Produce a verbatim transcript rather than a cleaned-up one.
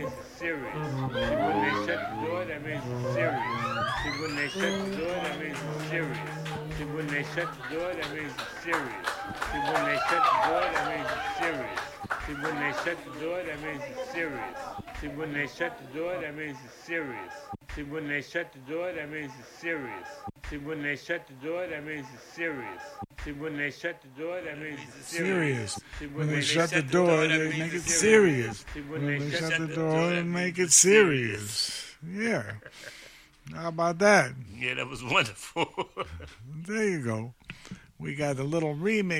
means it's serious. See, when they shut the door, that means it's serious. See, when they shut the door, that means it's serious. See, when they shut the door, that means it's serious. See, when they shut the door, that means it's serious. See, when they shut the door, that means it's serious. See, when they shut the door, that means it's serious. See, when they shut the door, that means it's serious. See, when they shut the door, that means it's serious. See, when they shut the door, that means it's serious. Serious. When they shut the door, they make it serious. When they shut the door, they make it serious. Yeah. How about that? Yeah, that was wonderful. There you go. We got a little remix.